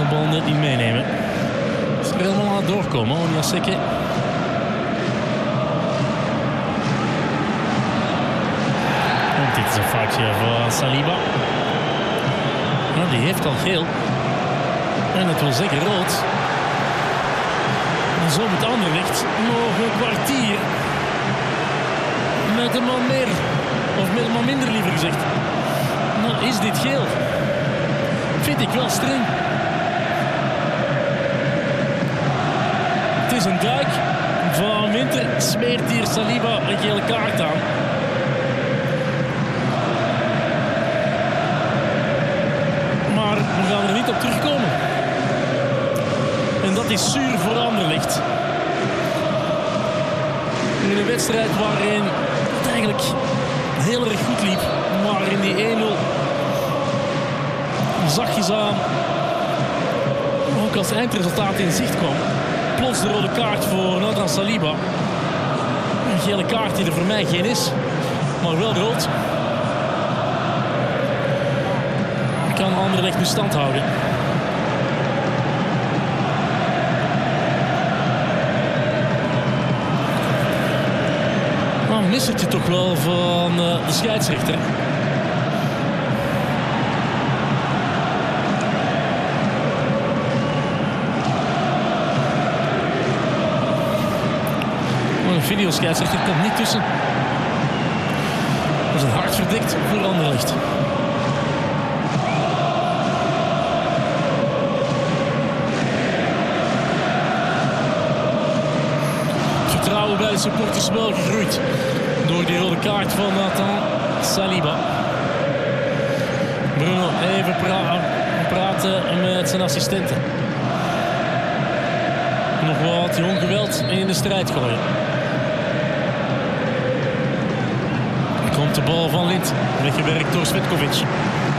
bal net niet meenemen. Is er helemaal aan het doorkomen, Onyaseke. En dit is een foutje van Saliba. Nou, die heeft al geel. En het wil zeker rood. En zo met Anderlecht nog een kwartier. Met een man meer. Of met een man minder liever gezegd. Nou is dit geel. Vind ik wel streng. Het is een duik. Van Winter smeert hier Saliba een gele kaart aan. Maar we gaan er niet op terugkomen. En dat is zuur voor Anderlecht. In een wedstrijd waarin het eigenlijk heel erg goed liep. Maar in die 1-0 zachtjes aan, ook als eindresultaat in zicht kwam, plots de rode kaart voor Nathan Saliba. Een gele kaart die er voor mij geen is, maar wel rood. Kan Anderlecht nu stand houden. Nou, een missertje toch wel van de scheidsrechter. Een videoscheidsrechter komt niet tussen. Dat is een hard verdikt voor Anderlecht. Vertrouwen bij de supporters wel gegroeid door die rode kaart van Nathan Saliba. Bruno even praten met zijn assistenten. Nog wat jong geweld in de strijd gooien. Komt de bal van Lind, weggewerkt door Svetkovic.